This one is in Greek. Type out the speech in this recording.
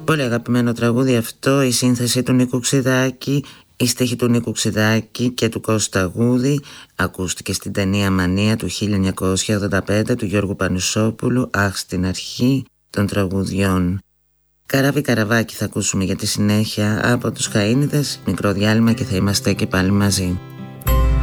Πολύ αγαπημένο τραγούδι αυτό, η σύνθεση του Νίκου Ξηδάκη, η στίχη του Νίκου Ξηδάκη και του Κώστα Γούδη. Ακούστηκε στην ταινία Μανία του 1985 του Γιώργου Πανουσόπουλου, αχ στην αρχή των τραγουδιών. Καράβι Καραβάκι θα ακούσουμε για τη συνέχεια από τους Χαΐνιδες. Μικρό διάλειμμα και θα είμαστε και πάλι μαζί.